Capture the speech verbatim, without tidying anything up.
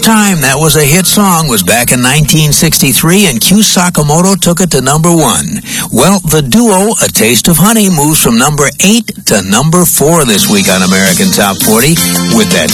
time that was a hit song was back in nineteen sixty-three, and Q Sakamoto took it to number one. Well, the duo, A Taste of Honey, moves from number eight to number four this week on American Top forty with that